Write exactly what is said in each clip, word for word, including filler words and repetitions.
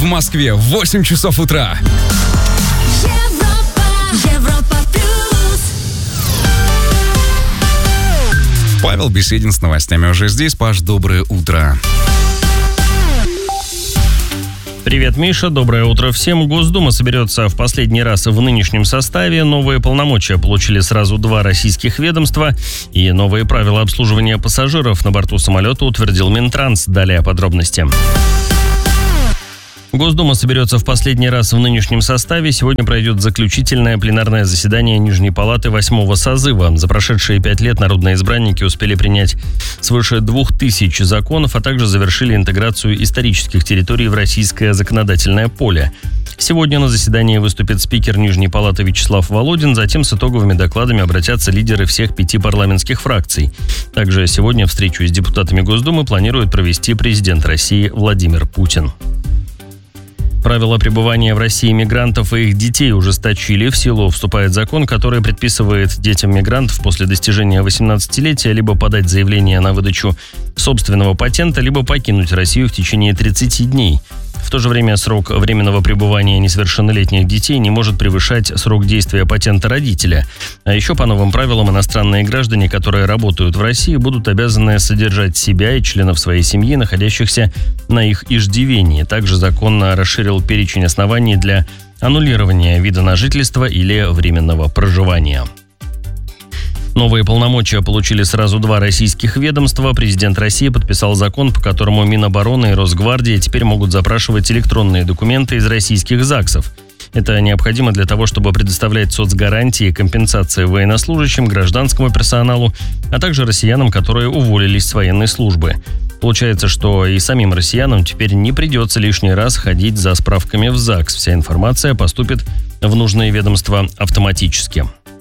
Москве восемь часов утра. Европа, Европа плюс. Павел Беседин с новостями уже здесь. Паш, доброе утро. Привет, Миша. Доброе утро всем. Госдума соберется в последний раз в нынешнем составе. Новые полномочия получили сразу два российских ведомства. И новые правила обслуживания пассажиров на борту самолета утвердил Минтранс. Далее подробности. Госдума соберется в последний раз в нынешнем составе. Сегодня пройдет заключительное пленарное заседание Нижней палаты восьмого созыва. За прошедшие пять лет народные избранники успели принять свыше двух тысяч законов, а также завершили интеграцию исторических территорий в российское законодательное поле. Сегодня на заседании выступит спикер Нижней палаты Вячеслав Володин, затем с итоговыми докладами обратятся лидеры всех пяти парламентских фракций. Также сегодня встречу с депутатами Госдумы планирует провести президент России Владимир Путин. Правила пребывания в России мигрантов и их детей ужесточили. В силу вступает закон, который предписывает детям мигрантов после достижения восемнадцатилетия либо подать заявление на выдачу собственного патента, либо покинуть Россию в течение тридцати дней. В то же время срок временного пребывания несовершеннолетних детей не может превышать срок действия патента родителя. А еще по новым правилам иностранные граждане, которые работают в России, будут обязаны содержать себя и членов своей семьи, находящихся на их иждивении. Также закон расширил перечень оснований для аннулирования вида на жительство или временного проживания. Новые полномочия получили сразу два российских ведомства. Президент России подписал закон, по которому Минобороны и Росгвардия теперь могут запрашивать электронные документы из российских ЗАГСов. Это необходимо для того, чтобы предоставлять соцгарантии и компенсации военнослужащим, гражданскому персоналу, а также россиянам, которые уволились с военной службы. Получается, что и самим россиянам теперь не придется лишний раз ходить за справками в ЗАГС. Вся информация поступит в нужные ведомства автоматически.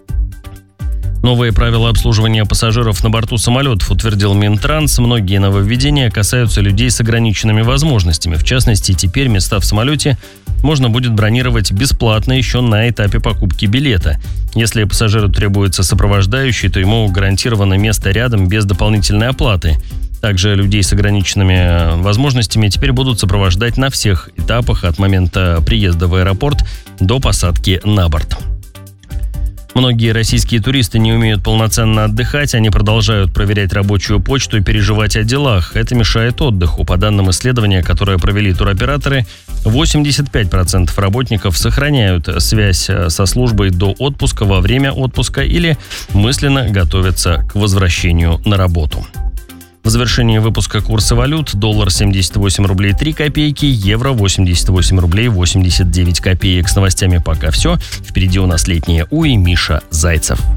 Новые правила обслуживания пассажиров на борту самолетов утвердил Минтранс. Многие нововведения касаются людей с ограниченными возможностями. В частности, теперь места в самолете можно будет бронировать бесплатно еще на этапе покупки билета. Если пассажиру требуется сопровождающий, то ему гарантировано место рядом без дополнительной оплаты. Также людей с ограниченными возможностями теперь будут сопровождать на всех этапах от момента приезда в аэропорт до посадки на борт. Многие российские туристы не умеют полноценно отдыхать, они продолжают проверять рабочую почту и переживать о делах. Это мешает отдыху. По данным исследования, которое провели туроператоры, восемьдесят пять процентов работников сохраняют связь со службой до отпуска, во время отпуска или мысленно готовятся к возвращению на работу. В завершении выпуска курсы валют: доллар семьдесят восемь рублей три копейки, евро восемьдесят восемь рублей восемьдесят девять копеек. С новостями пока все. Впереди у нас летнее УИ. Миша Зайцев.